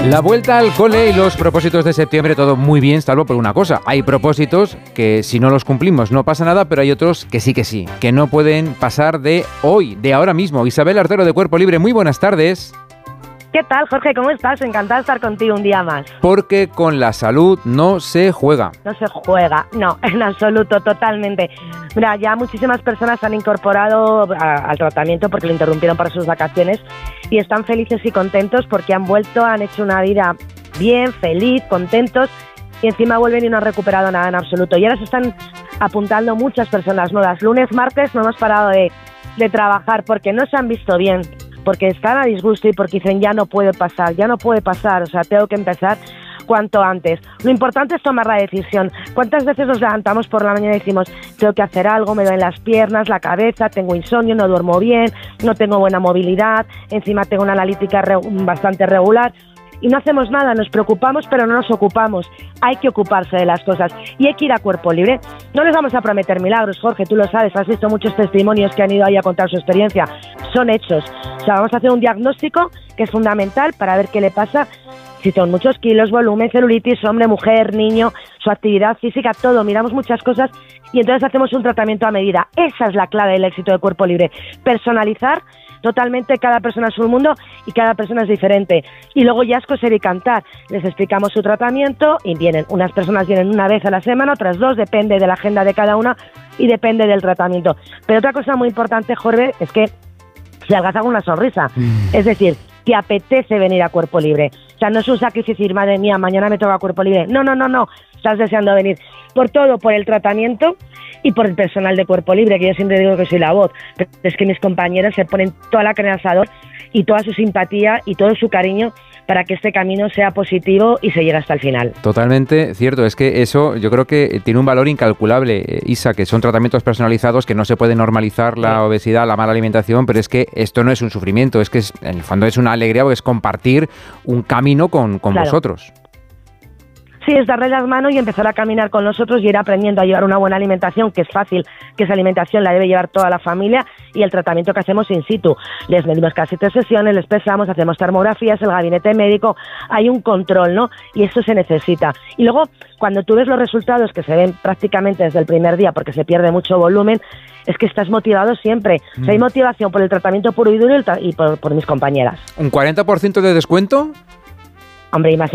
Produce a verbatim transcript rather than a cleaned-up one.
La vuelta al cole y los propósitos de septiembre, todo muy bien, salvo por una cosa. Hay propósitos que si no los cumplimos no pasa nada, pero hay otros que sí que sí, que no pueden pasar de hoy, de ahora mismo. Isabel Artero de Cuerpo Libre, muy buenas tardes. ¿Qué tal, Jorge? ¿Cómo estás? Encantada de estar contigo un día más. Porque con la salud no se juega. No se juega, no, en absoluto, totalmente. Mira, ya muchísimas personas se han incorporado a, al tratamiento porque lo interrumpieron para sus vacaciones y están felices y contentos porque han vuelto, han hecho una vida bien, feliz, contentos y encima vuelven y no han recuperado nada en absoluto. Y ahora se están apuntando muchas personas nuevas. Lunes, martes no hemos parado de, de trabajar porque no se han visto bien, porque están a disgusto y porque dicen ya no puede pasar, ya no puede pasar, o sea, tengo que empezar cuanto antes. Lo importante es tomar la decisión. ¿Cuántas veces nos levantamos por la mañana y decimos tengo que hacer algo, me duelen las piernas, la cabeza, tengo insomnio, no duermo bien, no tengo buena movilidad, encima tengo una analítica re- bastante regular? Y no hacemos nada, nos preocupamos pero no nos ocupamos. Hay que ocuparse de las cosas y hay que ir a Cuerpo Libre. No les vamos a prometer milagros, Jorge, tú lo sabes, has visto muchos testimonios que han ido ahí a contar su experiencia. Son hechos. O sea, vamos a hacer un diagnóstico que es fundamental para ver qué le pasa, si son muchos kilos, volumen, celulitis, hombre, mujer, niño, su actividad física, todo. Miramos muchas cosas y entonces hacemos un tratamiento a medida. Esa es la clave del éxito de Cuerpo Libre. Personalizar totalmente, cada persona es su mundo y cada persona es diferente. Y luego ya es coser y cantar. Les explicamos su tratamiento y vienen, unas personas vienen una vez a la semana, otras dos, depende de la agenda de cada una y depende del tratamiento. Pero otra cosa muy importante, Jorge, es que se algaza con una sonrisa. Mm. Es decir, te apetece venir a Cuerpo Libre. O sea, no es un sacrificio decir, madre mía, mañana me toca Cuerpo Libre. No, no, no, no. Estás deseando venir. Por todo, por el tratamiento y por el personal de Cuerpo Libre, que yo siempre digo que soy la voz. Pero es que mis compañeros se ponen toda la carne al asador y toda su simpatía y todo su cariño para que este camino sea positivo y se llegue hasta el final. Totalmente cierto, es que eso yo creo que tiene un valor incalculable, Isa, que son tratamientos personalizados, que no se puede normalizar la sí. obesidad, la mala alimentación, pero es que esto no es un sufrimiento, es que es, en el fondo es una alegría, porque es compartir un camino con, con claro. vosotros. Sí, es darle las manos y empezar a caminar con nosotros y ir aprendiendo a llevar una buena alimentación, que es fácil, que esa alimentación la debe llevar toda la familia, y el tratamiento que hacemos in situ. Les medimos casi tres sesiones, les pesamos, hacemos termografías, el gabinete médico, hay un control, ¿no? Y eso se necesita. Y luego, cuando tú ves los resultados que se ven prácticamente desde el primer día, porque se pierde mucho volumen, es que estás motivado siempre. Mm. O sea, hay motivación por el tratamiento puro y duro y por, por mis compañeras. ¿Un cuarenta por ciento de descuento? Hombre, y más